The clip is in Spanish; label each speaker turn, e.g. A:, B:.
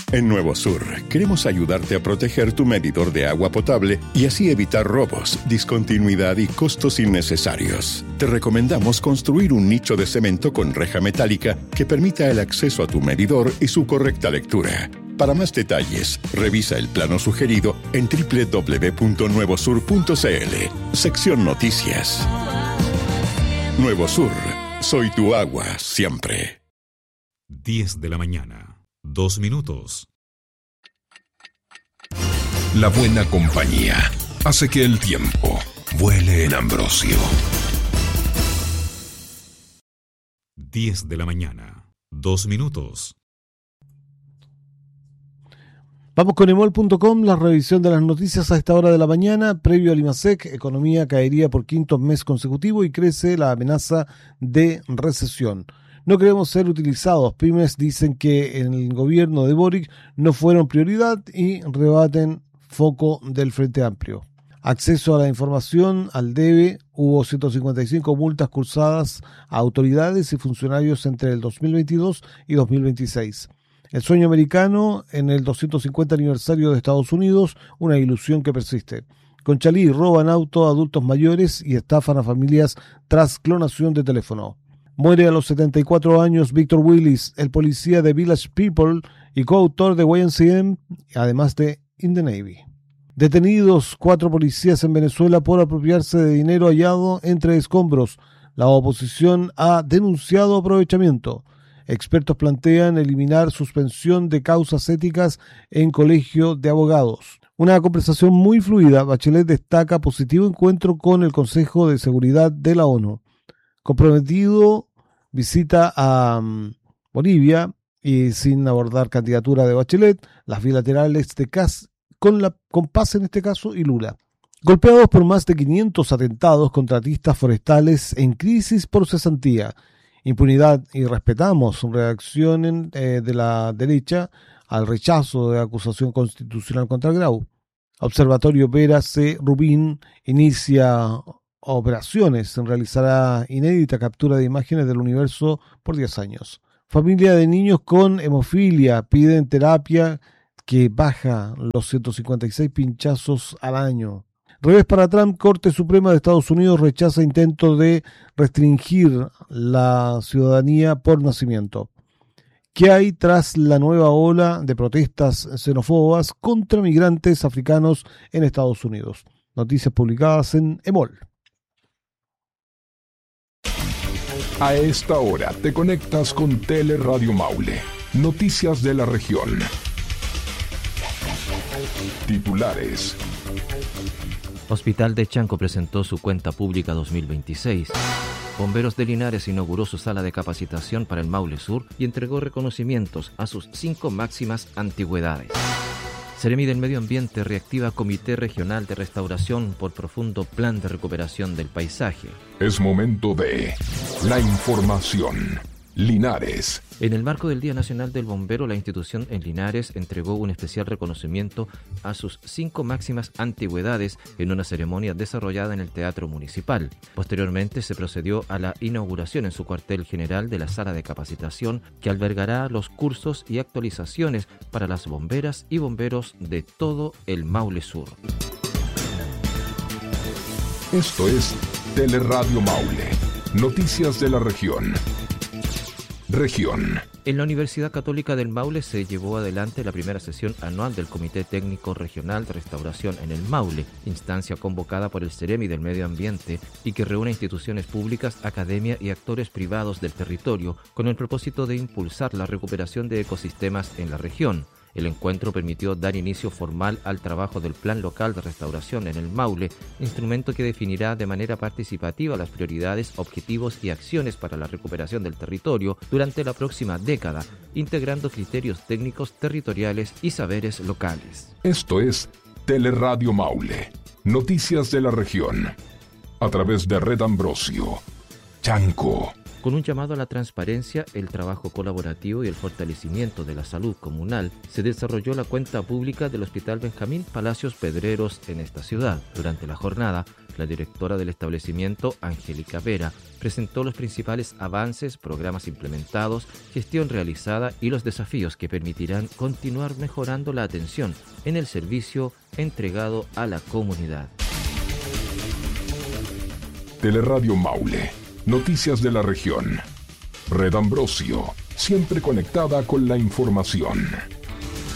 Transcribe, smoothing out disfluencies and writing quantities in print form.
A: En Nuevo Sur, queremos ayudarte a proteger tu medidor de agua potable y así evitar robos, discontinuidad y costos innecesarios. Te recomendamos construir un nicho de cemento con reja metálica que permita el acceso a tu medidor y su correcta lectura. Para más detalles, revisa el plano sugerido en www.nuevosur.cl, sección Noticias. Nuevo Sur, soy tu agua siempre.
B: 10 de la mañana. 2 minutos.
C: La buena compañía hace que el tiempo vuele en Ambrosio.
B: 10 de la mañana. 2 minutos.
D: Vamos con emol.com, la revisión de las noticias a esta hora de la mañana. Previo al IMASEC, economía caería por quinto mes consecutivo y crece la amenaza de recesión. No queremos ser utilizados. Pymes dicen que en el gobierno de Boric no fueron prioridad y rebaten foco del Frente Amplio. Acceso a la información al DEVE. Hubo 155 multas cursadas a autoridades y funcionarios entre el 2022 y 2026. El sueño americano en el 250 aniversario de Estados Unidos, una ilusión que persiste. Conchalí roban auto a adultos mayores y estafan a familias tras clonación de teléfono. Muere a los 74 años Victor Willis, el policía de Village People y coautor de YMCA, además de In the Navy. Detenidos 4 policías en Venezuela por apropiarse de dinero hallado entre escombros. La oposición ha denunciado aprovechamiento. Expertos plantean eliminar suspensión de causas éticas en colegio de abogados. Una conversación muy fluida. Bachelet destaca positivo encuentro con el Consejo de Seguridad de la ONU. Comprometido visita a Bolivia y sin abordar candidatura de Bachelet, las bilaterales de CAS con Paz en este caso y Lula. Golpeados por más de 500 atentados, contratistas forestales en crisis por cesantía. Impunidad y respetamos reacción de la derecha al rechazo de acusación constitucional contra Grau. Observatorio Vera C. Rubín inicia operaciones, realizará inédita captura de imágenes del universo por 10 años. Familia de niños con hemofilia piden terapia que baja los 156 pinchazos al año. Revés para Trump, Corte Suprema de Estados Unidos rechaza intento de restringir la ciudadanía por nacimiento. ¿Qué hay tras la nueva ola de protestas xenófobas contra migrantes africanos en Estados Unidos? Noticias publicadas en EMOL.
C: A esta hora te conectas con Teleradio Maule. Noticias de la región. Titulares.
E: Hospital de Chanco presentó su cuenta pública 2026. Bomberos de Linares inauguró su sala de capacitación para el Maule Sur y entregó reconocimientos a sus 5 máximas antigüedades. Seremi del Medio Ambiente reactiva Comité Regional de Restauración por profundo plan de recuperación del paisaje.
C: Es momento de la información. Linares.
E: En el marco del Día Nacional del Bombero, la institución en Linares entregó un especial reconocimiento a sus 5 máximas antigüedades en una ceremonia desarrollada en el Teatro Municipal. Posteriormente se procedió a la inauguración en su cuartel general de la sala de capacitación que albergará los cursos y actualizaciones para las bomberas y bomberos de todo el Maule Sur.
C: Esto es Teleradio Maule. Noticias de la región. Región.
E: En la Universidad Católica del Maule se llevó adelante la primera sesión anual del Comité Técnico Regional de Restauración en el Maule, instancia convocada por el Seremi del Medio Ambiente y que reúne instituciones públicas, academia y actores privados del territorio con el propósito de impulsar la recuperación de ecosistemas en la región. El encuentro permitió dar inicio formal al trabajo del Plan Local de Restauración en el Maule, instrumento que definirá de manera participativa las prioridades, objetivos y acciones para la recuperación del territorio durante la próxima década, integrando criterios técnicos territoriales y saberes locales.
C: Esto es Teleradio Maule. Noticias de la región. A través de Red Ambrosio. Chanco.
E: Con un llamado a la transparencia, el trabajo colaborativo y el fortalecimiento de la salud comunal, se desarrolló la cuenta pública del Hospital Benjamín Palacios Pedreros en esta ciudad. Durante la jornada, la directora del establecimiento, Angélica Vera, presentó los principales avances, programas implementados, gestión realizada y los desafíos que permitirán continuar mejorando la atención en el servicio entregado a la comunidad.
C: Teleradio Maule. Noticias de la región. Red Ambrosio, siempre conectada con la información.